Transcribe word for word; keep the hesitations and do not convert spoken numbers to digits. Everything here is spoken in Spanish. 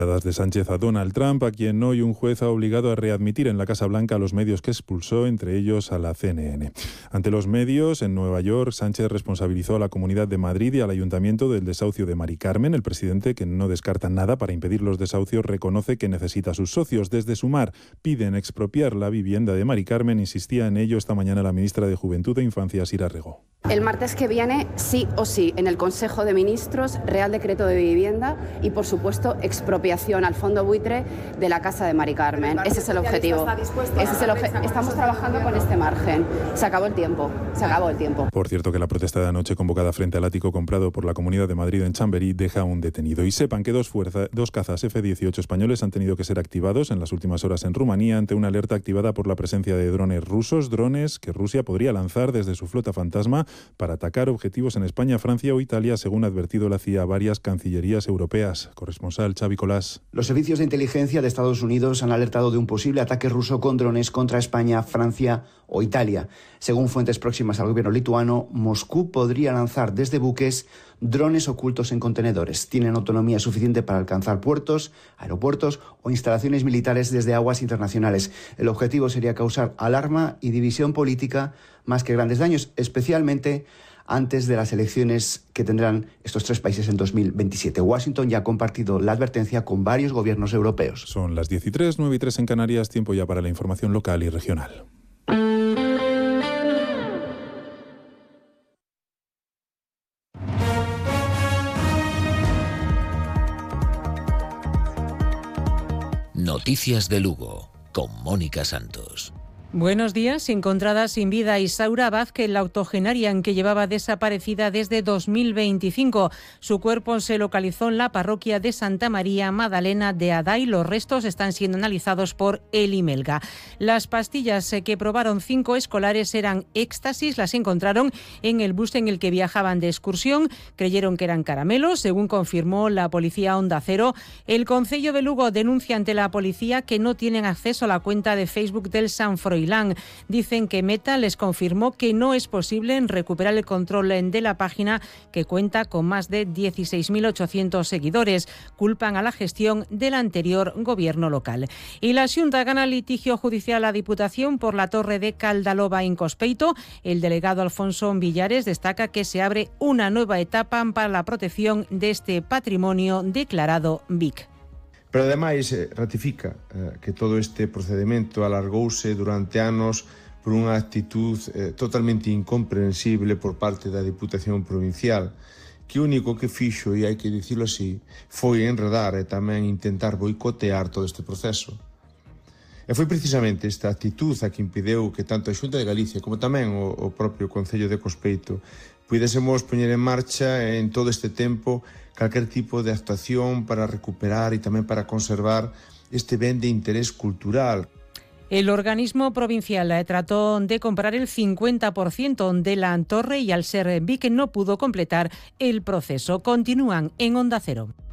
De Sánchez a Donald Trump, a quien hoy un juez ha obligado a readmitir en la Casa Blanca a los medios que expulsó, entre ellos a la C N N. Ante los medios, en Nueva York, Sánchez responsabilizó a la Comunidad de Madrid y al Ayuntamiento del desahucio de Mari Carmen. El presidente, que no descarta nada para impedir los desahucios, reconoce que necesita a sus socios. Desde Sumar piden expropiar la vivienda de Mari Carmen. Insistía en ello esta mañana la ministra de Juventud e Infancia, Sira Rego. El martes que viene, sí o sí, en el Consejo de Ministros, Real Decreto de Vivienda y, por supuesto, expropiación al fondo buitre de la casa de Mari Carmen. Ese es el objetivo. Ese es el obje- Estamos trabajando con este margen. Se acabó el tiempo. Se acabó el tiempo. Por cierto, que la protesta de anoche convocada frente al ático comprado por la Comunidad de Madrid en Chamberí deja un detenido. Y sepan que dos, fuerza, dos cazas F dieciocho españoles han tenido que ser activados en las últimas horas en Rumanía ante una alerta activada por la presencia de drones rusos, drones que Rusia podría lanzar desde su flota fantasma para atacar objetivos en España, Francia o Italia, según ha advertido la C I A a varias cancillerías europeas. Corresponsal Xavi Colás. Los servicios de inteligencia de Estados Unidos han alertado de un posible ataque ruso con drones contra España, Francia o Italia. Según fuentes próximas al gobierno lituano, Moscú podría lanzar desde buques drones ocultos en contenedores. Tienen autonomía suficiente para alcanzar puertos, aeropuertos o instalaciones militares desde aguas internacionales. El objetivo sería causar alarma y división política más que grandes daños, especialmente antes de las elecciones que tendrán estos tres países en dos mil veintisiete. Washington ya ha compartido la advertencia con varios gobiernos europeos. Son las diez y tres, nueve y tres en Canarias, tiempo ya para la información local y regional. Noticias de Lugo, con Mónica Santos. Buenos días. Encontrada sin vida Isaura Vázquez, la octogenaria en que llevaba desaparecida desde dos mil veinticinco. Su cuerpo se localizó en la parroquia de Santa María Magdalena de Aday. Los restos están siendo analizados por el Imelga. Las pastillas que probaron cinco escolares eran éxtasis. Las encontraron en el bus en el que viajaban de excursión. Creyeron que eran caramelos, según confirmó la policía Onda Cero. El Concello de Lugo denuncia ante la policía que no tienen acceso a la cuenta de Facebook del San Froilán. Dicen que Meta les confirmó que no es posible recuperar el control de la página, que cuenta con más de dieciséis mil ochocientos seguidores. Culpan a la gestión del anterior gobierno local. Y la Xunta gana litigio judicial a Diputación por la torre de Caldaloba en Cospeito. El delegado Alfonso Villares destaca que se abre una nueva etapa para la protección de este patrimonio declarado B I C. Pero ademais ratifica eh, que todo este procedimento alargouse durante anos por unha actitud eh, totalmente incomprensible por parte da Diputación Provincial, que o único que fixo, e hai que dicilo así, foi enredar e tamén intentar boicotear todo este proceso. E foi precisamente esta actitud a que impedeu que tanto a Xunta de Galicia como tamén o, o propio Concello de Cospeito pudésemos poñer en marcha en todo este tempo calquer tipo de actuación para recuperar e tamén para conservar este ben de interés cultural. El organismo provincial trató de comprar el cincuenta por ciento de la torre y al ser B I C no pudo completar el proceso. Continúan en Onda Cero.